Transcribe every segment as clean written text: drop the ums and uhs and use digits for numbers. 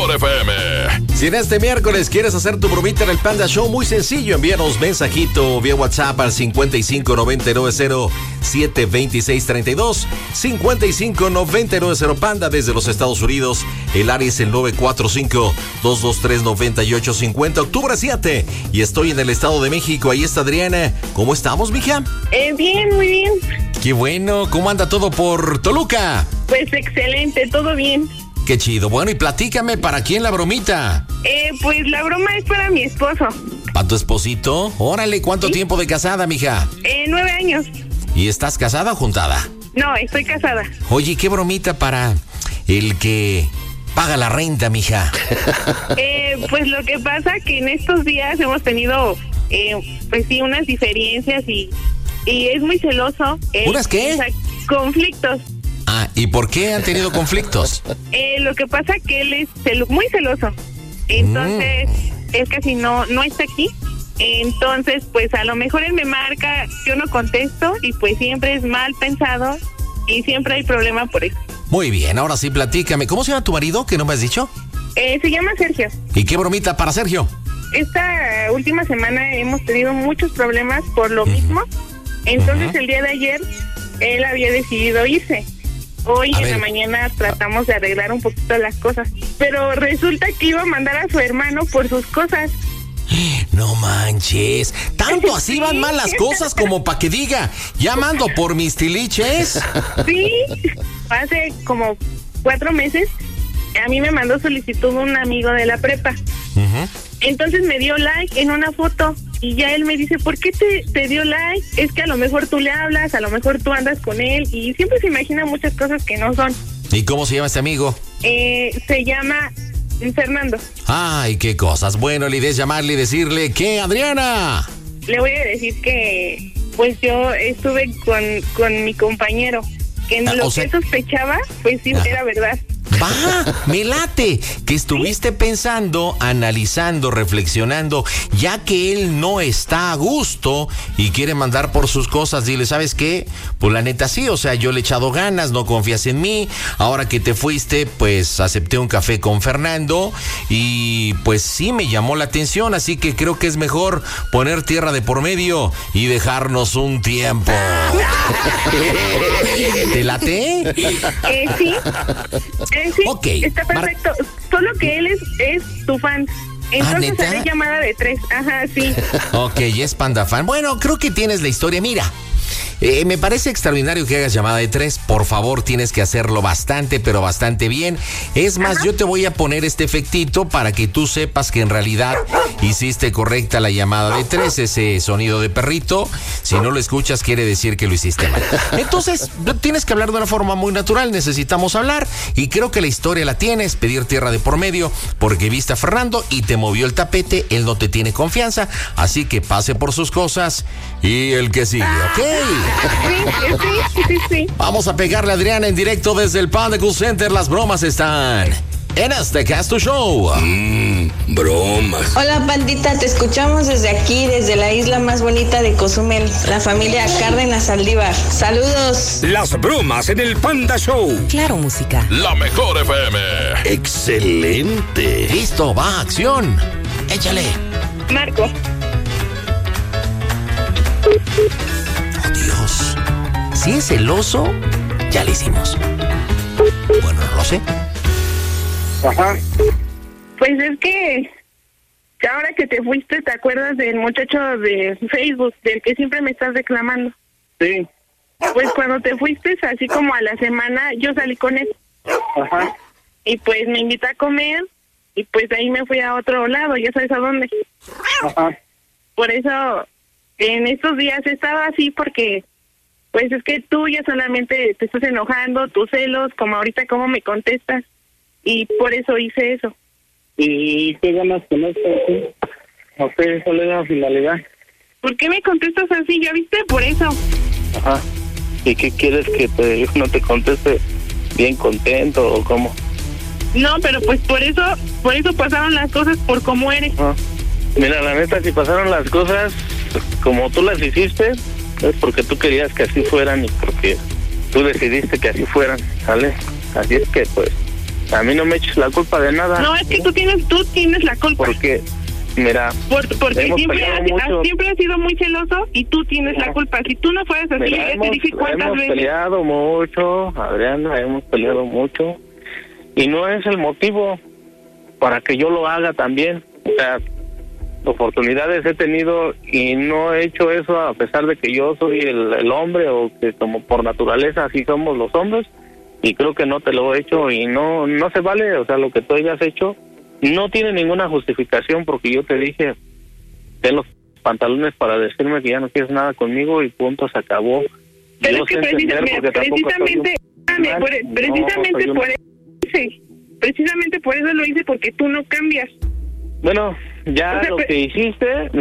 mejor FM. Si en este miércoles quieres hacer tu bromita en el Panda Show, muy sencillo, envíanos mensajito vía WhatsApp al 5599072632, 559907 Panda desde los Estados Unidos. El área es el 945-223-9850, octubre 7. Y estoy en el Estado de México. Ahí está Adriana. ¿Cómo estamos, mija? Bien, muy bien. Qué bueno. ¿Cómo anda todo por Toluca? Pues excelente, todo bien. Qué chido. Bueno, y platícame, ¿para quién la bromita? Pues la broma es para mi esposo. ¿Para tu esposito? Órale, ¿cuánto ¿Sí? tiempo de casada, mija? 9 años. ¿Y estás casada o juntada? No, estoy casada. Oye, ¿qué bromita para el que paga la renta, mija? Pues lo que pasa que en estos días hemos tenido, pues sí, unas diferencias y es muy celoso. ¿Unas qué? Conflictos. Ah, ¿y por qué han tenido conflictos? Lo que pasa que él es muy celoso. Entonces, él casi no está aquí. Entonces, pues a lo mejor él me marca, yo no contesto y pues siempre es mal pensado y siempre hay problema por eso. Muy bien, ahora sí, platícame. ¿Cómo se llama tu marido, que no me has dicho? Se llama Sergio. ¿Y qué bromita para Sergio? Esta última semana hemos tenido muchos problemas por lo mismo. Entonces, el día de ayer, él había decidido irse. Hoy en la mañana tratamos de arreglar un poquito las cosas, pero resulta que iba a mandar a su hermano por sus cosas. No manches, ¿tanto así van mal las cosas como para que diga, ya mando por mis tiliches? Sí, hace como 4 meses a mí me mandó solicitud un amigo de la prepa. Entonces me dio like en una foto y ya él me dice, ¿por qué te dio like? Es que a lo mejor tú le hablas, a lo mejor tú andas con él y siempre se imagina muchas cosas que no son. ¿Y cómo se llama este amigo? Se llama Fernando. Ay, qué cosas. Bueno, la idea es llamarle y decirle, ¿qué, Adriana? Le voy a decir que pues yo estuve con mi compañero, que lo que sospechaba, pues sí, era verdad. Va, me late que estuviste pensando, analizando, reflexionando, ya que él no está a gusto y quiere mandar por sus cosas. Dile, ¿sabes qué? Pues la neta sí, o sea, yo le he echado ganas, no confías en mí. Ahora que te fuiste, pues acepté un café con Fernando y pues sí me llamó la atención, así que creo que es mejor poner tierra de por medio y dejarnos un tiempo. ¿Te late? Sí. Sí, okay. Está perfecto. Solo que él es tu fan. Entonces haré llamada de 3. Ajá, sí. Ok, es Panda fan. Bueno, creo que tienes la historia. Mira, me parece extraordinario que hagas llamada de 3. Por favor, tienes que hacerlo bastante, pero bastante bien. Es más, yo te voy a poner este efectito para que tú sepas que en realidad hiciste correcta la llamada de 3. Ese sonido de perrito, si no lo escuchas, quiere decir que lo hiciste mal. Entonces, tienes que hablar de una forma muy natural. Necesitamos hablar y creo que la historia la tienes. Pedir tierra de por medio porque viste a Fernando y te movió el tapete. Él no te tiene confianza, así que pase por sus cosas y el que sigue, ¿ok? Sí. Vamos a pegarle a Adriana en directo desde el Panda Cool Center. Las bromas están en este Casto Show. Bromas. Hola, pandita, te escuchamos desde aquí, desde la isla más bonita de Cozumel, la familia Cárdenas Saldívar. Saludos. Las bromas en el Panda Show. Claro, música. La mejor FM. Excelente. Listo, va, acción. Échale. Marco. Oh, Dios. Si es celoso, ya le hicimos. Bueno, no lo sé. Ajá. Pues es que ahora que te fuiste, ¿te acuerdas del muchacho de Facebook, del que siempre me estás reclamando? Sí. Pues cuando te fuiste, así como a la semana, yo salí con él. Ajá. Y pues me invitó a comer y pues ahí me fui a otro lado, ya sabes a dónde. Ajá. Por eso en estos días he estado así porque pues es que tú ya solamente te estás enojando, tus celos, como ahorita cómo me contestas, y por eso hice eso. ¿Y qué ganas con esto? ¿Sí? ¿O qué? ¿Cuál es la finalidad? ¿Por qué me contestas así? ¿Ya viste? Por eso. Ajá. ¿Y qué quieres que no te conteste bien contento o cómo? No, pero pues por eso pasaron las cosas por cómo eres. Ajá. Mira, la neta, si pasaron las cosas como tú las hiciste, es porque tú querías que así fueran y porque tú decidiste que así fueran, ¿sale? Así es que, pues, A mí no me eches la culpa de nada. No, es que tú tienes la culpa. Porque, mira, porque siempre has sido muy celoso y tú tienes la culpa. Si tú no fueras así, mira, ya te dije cuántas veces. Hemos peleado mucho, Adriana, hemos peleado mucho. Y no es el motivo para que yo lo haga también. O sea, oportunidades he tenido y no he hecho eso a pesar de que yo soy el hombre, o que como por naturaleza así somos los hombres, y creo que no te lo he hecho y no se vale. O sea, lo que tú hayas hecho no tiene ninguna justificación, porque yo te dije, ten los pantalones para decirme que ya no quieres nada conmigo y punto, se acabó. Pero yo es que precisamente por eso lo hice, porque tú no cambias. Bueno, ya lo que hiciste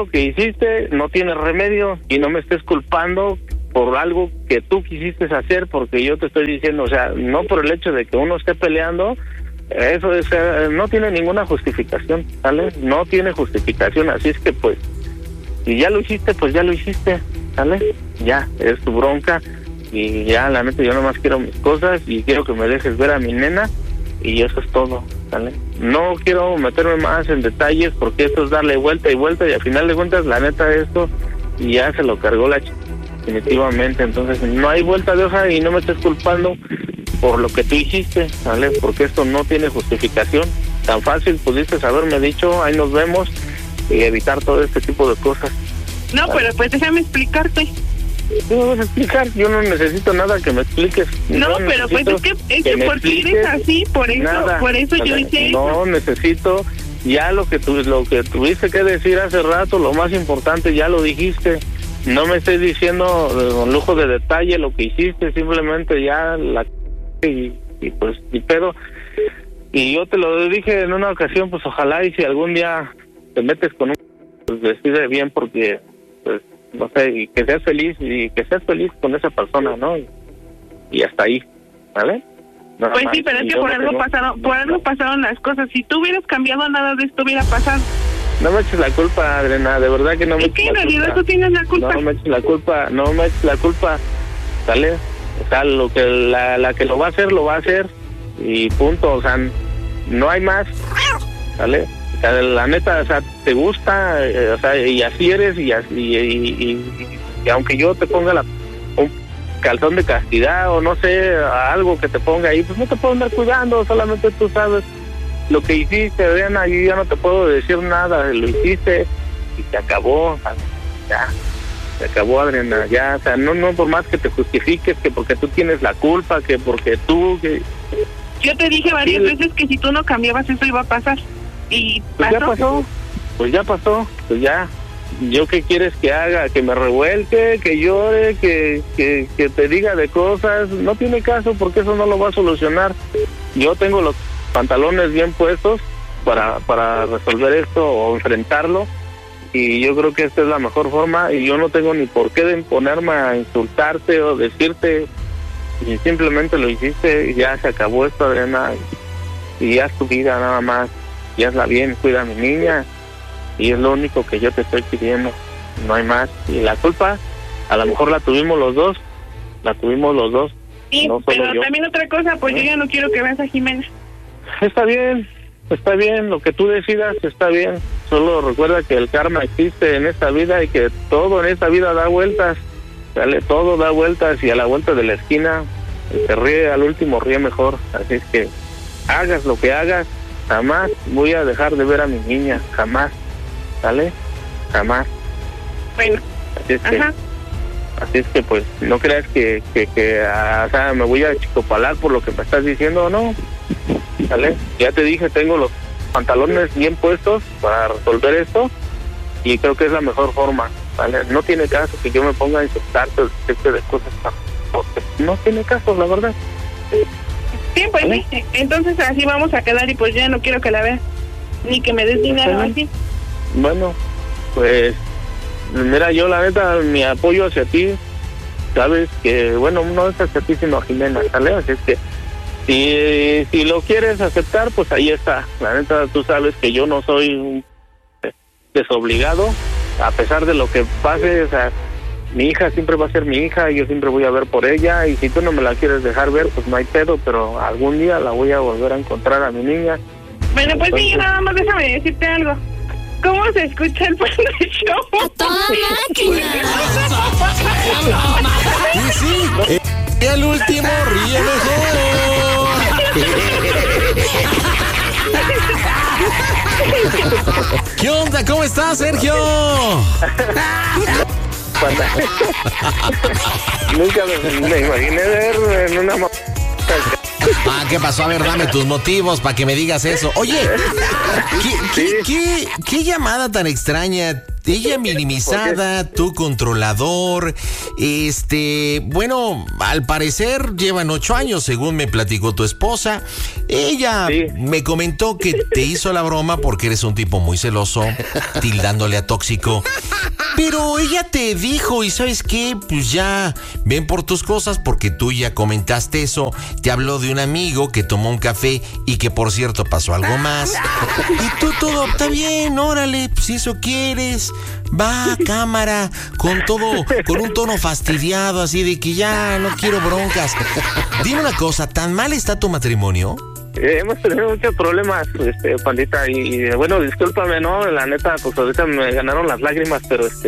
no tiene remedio, y no me estés culpando por algo que tú quisiste hacer, porque yo te estoy diciendo, o sea, no por el hecho de que uno esté peleando, eso es, no tiene ninguna justificación, ¿sale? No tiene justificación, así es que pues, si ya lo hiciste, pues ya lo hiciste, ¿sale? Ya, es tu bronca, y ya, la neta, yo nomás quiero mis cosas, y quiero que me dejes ver a mi nena, y eso es todo, ¿sale? No quiero meterme más en detalles, porque esto es darle vuelta y vuelta, y al final de cuentas, la neta, esto ya se lo cargó la definitivamente. Entonces no hay vuelta de hoja, y no me estés culpando por lo que tú hiciste, ¿vale? Porque esto no tiene justificación. Tan fácil pudiste haberme dicho, ahí nos vemos, y evitar todo este tipo de cosas. No, ¿vale? Pero pues déjame explicarte. ¿Qué me vas a explicar? Yo no necesito nada que me expliques. No, pero pues es que porque eres así, por eso yo hice eso. No necesito, ya lo que tuviste que decir hace rato, lo más importante ya lo dijiste. No me estés diciendo con lujo de detalle lo que hiciste, simplemente ya y pues ni pedo. Y yo te lo dije en una ocasión, pues ojalá y si algún día te metes con un, pues decide bien, porque pues no sé, y que seas feliz con esa persona, ¿no? Y hasta ahí, ¿vale? Nada pues más. Sí, pero es que por algo pasaron las cosas. Si tú hubieras cambiado, nada de esto hubiera pasado. No me eches la culpa, Adriana, de verdad que no me eches la culpa. Es que en realidad tú tienes la culpa. No me eches la culpa, ¿sale? O sea, lo que la que lo va a hacer, y punto, o sea, no hay más, ¿sale? O sea, la neta, o sea, te gusta, o sea, y así eres, y aunque yo te ponga un calzón de castidad, o no sé, algo que te ponga ahí, pues no te puedo andar cuidando, solamente tú sabes lo que hiciste, Adriana. Yo ya no te puedo decir nada, lo hiciste y se acabó, ya, se acabó, Adriana, ya, o sea, no por más que te justifiques, que porque tú tienes la culpa, que porque tú, que... Yo te dije varias veces que si tú no cambiabas eso iba a pasar, y pues ya pasó, pues ya, ¿yo qué quieres que haga? ¿Que me revuelque, que llore, que te diga de cosas? No tiene caso, porque eso no lo va a solucionar. Yo tengo los pantalones bien puestos para resolver esto o enfrentarlo, y yo creo que esta es la mejor forma, y yo no tengo ni por qué de ponerme a insultarte o decirte, y simplemente lo hiciste y ya se acabó esto, Adriana, y ya es tu vida nada más, y hazla bien, cuida a mi niña, y es lo único que yo te estoy pidiendo, no hay más. Y la culpa a lo mejor la tuvimos los dos. Sí, no pero yo. También otra cosa, pues yo ya no quiero que veas a Jimena. Está bien, lo que tú decidas está bien. Solo recuerda que el karma existe en esta vida, y que todo en esta vida da vueltas, ¿vale? Todo da vueltas, y a la vuelta de la esquina, el que ríe al último ríe mejor. Así es que hagas lo que hagas, jamás voy a dejar de ver a mi niña, jamás, ¿vale? Jamás. Bueno, así es que pues no creas que o sea, me voy a chicopalar por lo que me estás diciendo, ¿no? ¿Vale? Ya te dije, tengo los pantalones bien puestos para resolver esto, y creo que es la mejor forma, ¿vale? No tiene caso que yo me ponga a insultarte o decirte de cosas, porque no tiene caso, la verdad. Sí, pues ¿vale? Sí. Entonces así vamos a quedar, y pues ya no quiero que la veas, ni que me des dinero así. Bueno, pues mira, yo la neta, mi apoyo hacia ti, sabes que, bueno, no es hacia ti sino a Jimena, ¿sale? Así es que si lo quieres aceptar, pues ahí está. La neta, tú sabes que yo no soy un desobligado, a pesar de lo que pase, o sea, mi hija siempre va a ser mi hija, yo siempre voy a ver por ella, y si tú no me la quieres dejar ver, pues no hay pedo, pero algún día la voy a volver a encontrar a mi niña. Bueno, pues sí, nada más déjame decirte algo. ¿Cómo se escucha el Panda Show? ¡A toda máquina! Sí, sí. El último ríe mejor. ¿Qué onda? ¿Cómo estás, Sergio? Nunca me imaginé ver en una... ¿Qué pasó? A ver, dame tus motivos para que me digas eso. Oye, ¿qué llamada tan extraña? Ella minimizada, tú controlador. Bueno, al parecer llevan 8 años, según me platicó tu esposa. Ella me comentó que te hizo la broma porque eres un tipo muy celoso, tildándole a tóxico. Pero ella te dijo, ¿y sabes qué? Pues ya ven por tus cosas porque tú ya comentaste eso. Te habló de un amigo que tomó un café y que, por cierto, pasó algo más. Y tú todo, está bien, órale, pues si eso quieres. Va, cámara, con un tono fastidiado, así de que ya no quiero broncas. Dime una cosa, ¿tan mal está tu matrimonio? Hemos tenido muchos problemas, Pandita, y bueno, discúlpame, ¿no? La neta, pues ahorita me ganaron las lágrimas, pero pues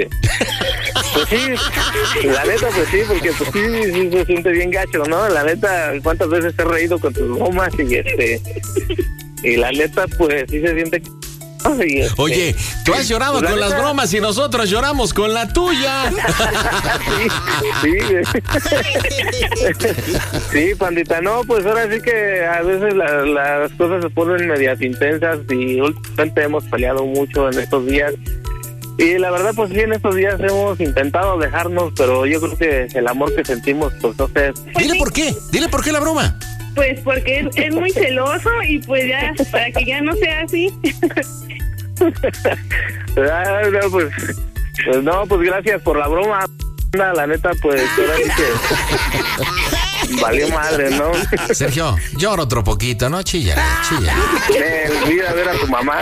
sí, la neta, pues sí, porque pues sí se siente bien gacho, ¿no? La neta, ¿cuántas veces he reído con tus bromas? Y la neta, pues sí se siente... Oye, tú has llorado con las bromas y nosotros lloramos con la tuya. Sí, Pandita, no, pues ahora sí que a veces las cosas se ponen medias intensas y últimamente hemos peleado mucho en estos días. Y la verdad, pues sí, en estos días hemos intentado dejarnos, pero yo creo que el amor que sentimos, pues no sé. Dile por qué la broma. Pues porque es muy celoso y pues ya, para que ya no sea así. Pues gracias por la broma. La neta, pues ahora sí que valió madre, ¿no? Sergio, llora otro poquito, ¿no? Chilla. Olvida ver a tu mamá.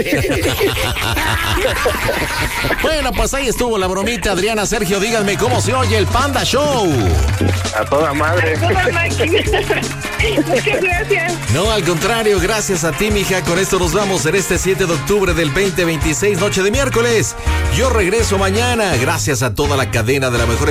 Bueno, pues ahí estuvo la bromita, Adriana. Sergio, díganme cómo se oye el Panda Show. A toda madre. A toda máquina. Muchas gracias. No, al contrario, gracias a ti, mija. Con esto nos vamos en este 7 de octubre del 2026, noche de miércoles. Yo regreso mañana. Gracias a toda la cadena de la mejor